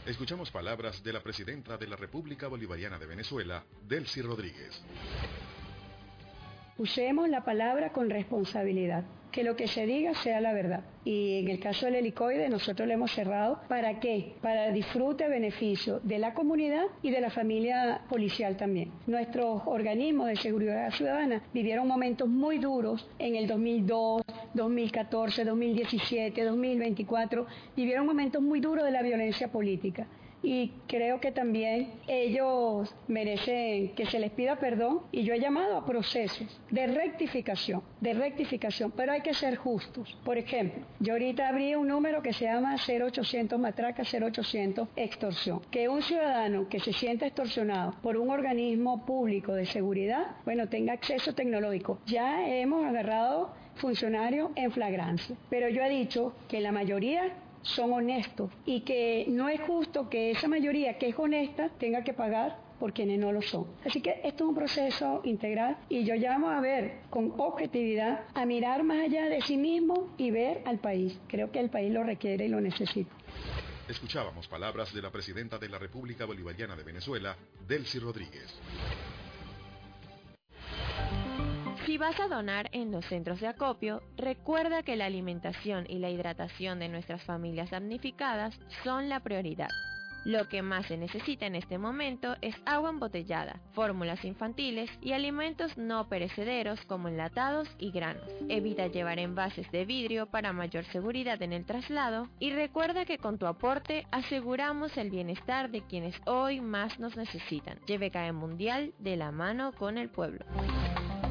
Escuchamos palabras de la presidenta de la República Bolivariana de Venezuela, Delcy Rodríguez. Usemos la palabra con responsabilidad, que lo que se diga sea la verdad. Y en el caso del helicoide nosotros lo hemos cerrado. ¿Para qué? Para disfrute, beneficio de la comunidad y de la familia policial también. Nuestros organismos de seguridad ciudadana vivieron momentos muy duros en el 2002, 2014, 2017, 2024. Vivieron momentos muy duros de la violencia política. Y creo que también ellos merecen que se les pida perdón, y yo he llamado a procesos de rectificación, pero hay que ser justos. Por ejemplo, yo ahorita abrí un número que se llama 0800 matraca, 0800 extorsión. Que un ciudadano que se sienta extorsionado por un organismo público de seguridad, bueno, tenga acceso tecnológico. Ya hemos agarrado funcionarios en flagrancia, pero yo he dicho que la mayoría son honestos y que no es justo que esa mayoría que es honesta tenga que pagar por quienes no lo son. Así que esto es un proceso integral y yo llamo a ver con objetividad, a mirar más allá de sí mismo y ver al país. Creo que el país lo requiere y lo necesita. Escuchábamos palabras de la presidenta de la República Bolivariana de Venezuela, Delcy Rodríguez. Si vas a donar en los centros de acopio, recuerda que la alimentación y la hidratación de nuestras familias damnificadas son la prioridad. Lo que más se necesita en este momento es agua embotellada, fórmulas infantiles y alimentos no perecederos como enlatados y granos. Evita llevar envases de vidrio para mayor seguridad en el traslado y recuerda que con tu aporte aseguramos el bienestar de quienes hoy más nos necesitan. YBKE Mundial, de la mano con el pueblo.